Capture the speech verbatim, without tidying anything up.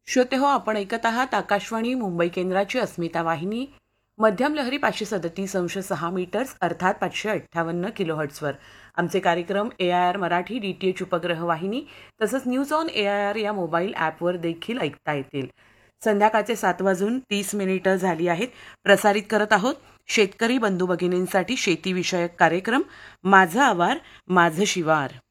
श्रोते हो, आपण ऐकत आहात आकाशवाणी मुंबई केंद्राची अस्मिता वाहिनी. मध्यम लहरी पाचशे सदतीस अंश सहा मीटर्स अर्थात पाचशे अठ्ठावन्न किलोहर्ट्सवर. आमचे कार्यक्रम ए I R Marathi D T H उपग्रह वाहिनी तसंच news on A I R या मोबाईल ॲपवर देखील ऐकता येतील. संध्याकाळचे सात वाजून तीस मिनिटं झाली आहेत. प्रसारित करत आहोत शेतकरी बंधू भगिनींसाठी शेतीविषयक कार्यक्रम माझं आवार माझं शिवार.